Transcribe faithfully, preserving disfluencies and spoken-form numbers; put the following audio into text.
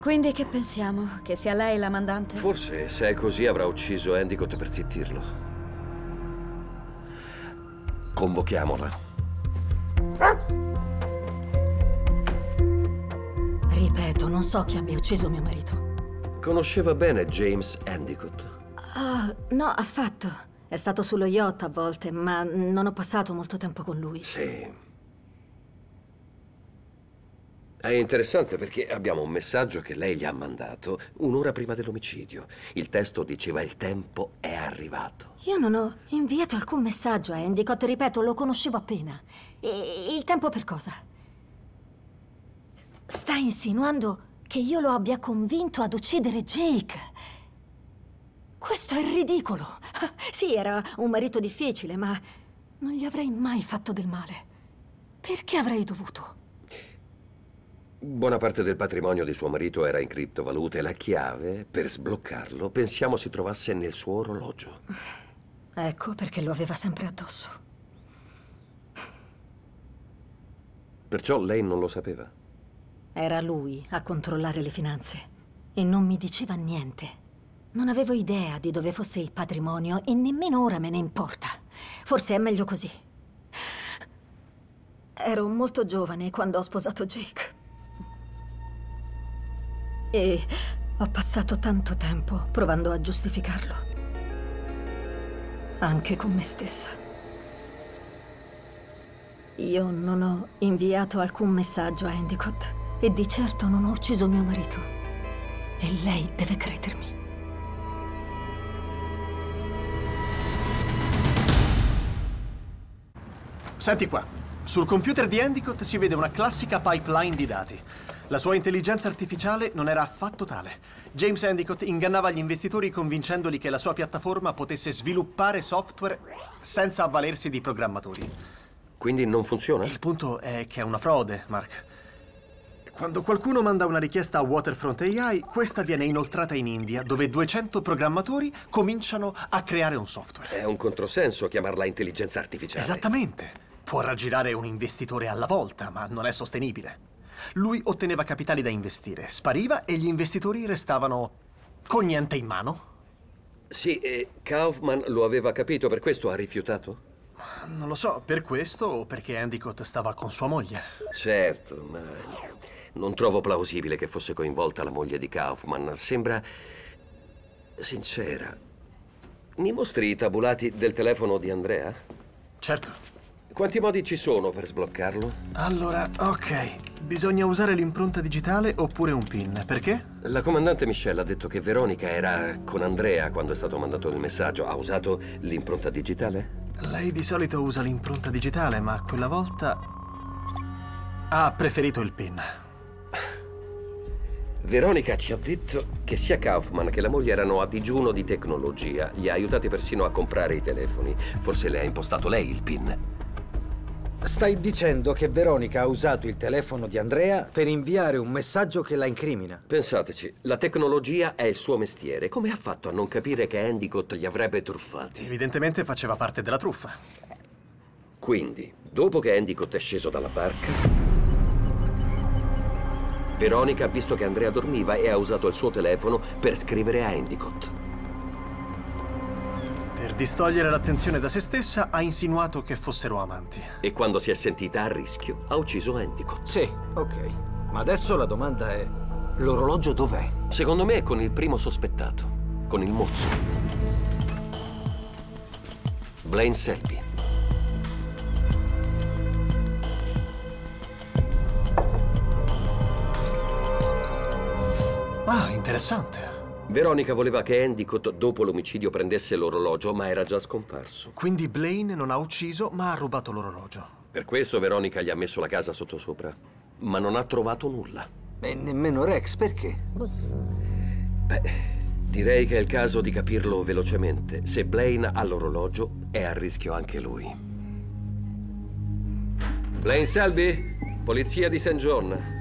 Quindi che pensiamo? Che sia lei la mandante? Forse, se è così, avrà ucciso Endicott per zittirlo. Convochiamola. Ripeto, non so chi abbia ucciso mio marito. Conosceva bene James Endicott? Oh, no, affatto. È stato sullo yacht a volte, ma non ho passato molto tempo con lui. Sì. È interessante perché abbiamo un messaggio che lei gli ha mandato un'ora prima dell'omicidio. Il testo diceva: il tempo è arrivato. Io non ho inviato alcun messaggio a Endicott, ripeto, lo conoscevo appena. E il tempo per cosa? Sta insinuando che io lo abbia convinto ad uccidere Jake. Questo è ridicolo. Sì, era un marito difficile, ma non gli avrei mai fatto del male. Perché avrei dovuto? Buona parte del patrimonio di suo marito era in criptovalute e la chiave, per sbloccarlo, pensiamo si trovasse nel suo orologio. Ecco perché lo aveva sempre addosso. Perciò lei non lo sapeva? Era lui a controllare le finanze e non mi diceva niente. Non avevo idea di dove fosse il patrimonio e nemmeno ora me ne importa. Forse è meglio così. Ero molto giovane quando ho sposato Jake. E ho passato tanto tempo provando a giustificarlo. Anche con me stessa. Io non ho inviato alcun messaggio a Endicott e di certo non ho ucciso mio marito. E lei deve credermi. Senti qua. Sul computer di Endicott si vede una classica pipeline di dati. La sua intelligenza artificiale non era affatto tale. James Endicott ingannava gli investitori convincendoli che la sua piattaforma potesse sviluppare software senza avvalersi di programmatori. Quindi non funziona? Il punto è che è una frode, Mark. Quando qualcuno manda una richiesta a Waterfront A I, questa viene inoltrata in India, dove duecento programmatori cominciano a creare un software. È un controsenso chiamarla intelligenza artificiale. Esattamente. Può raggirare un investitore alla volta, ma non è sostenibile. Lui otteneva capitali da investire, spariva e gli investitori restavano con niente in mano. Sì, e Kaufman lo aveva capito, per questo ha rifiutato? Non lo so, per questo o perché Endicott stava con sua moglie. Certo, ma non trovo plausibile che fosse coinvolta la moglie di Kaufman. Sembra sincera. Mi mostri i tabulati del telefono di Andrea? Certo. Quanti modi ci sono per sbloccarlo? Allora, ok. Bisogna usare l'impronta digitale oppure un PIN. Perché? La comandante Michelle ha detto che Veronica era con Andrea quando è stato mandato il messaggio. Ha usato l'impronta digitale? Lei di solito usa l'impronta digitale, ma quella volta ha preferito il PIN. Veronica ci ha detto che sia Kaufman che la moglie erano a digiuno di tecnologia. Li ha aiutati persino a comprare i telefoni. Forse le ha impostato lei il PIN. Stai dicendo che Veronica ha usato il telefono di Andrea per inviare un messaggio che la incrimina? Pensateci, la tecnologia è il suo mestiere. Come ha fatto a non capire che Endicott li avrebbe truffati? Evidentemente faceva parte della truffa. Quindi, dopo che Endicott è sceso dalla barca, Veronica ha visto che Andrea dormiva e ha usato il suo telefono per scrivere a Endicott. Per distogliere l'attenzione da se stessa, ha insinuato che fossero amanti. E quando si è sentita a rischio, ha ucciso Endicott. Sì, ok. Ma adesso la domanda è: l'orologio dov'è? Secondo me è con il primo sospettato, con il mozzo. Blaine Selby. Ah, interessante. Veronica voleva che Endicott dopo l'omicidio prendesse l'orologio, ma era già scomparso. Quindi Blaine non ha ucciso, ma ha rubato l'orologio. Per questo Veronica gli ha messo la casa sottosopra, ma non ha trovato nulla. E nemmeno Rex, perché? Beh, direi che è il caso di capirlo velocemente. Se Blaine ha l'orologio, è a rischio anche lui. Blaine Selby, polizia di Saint John.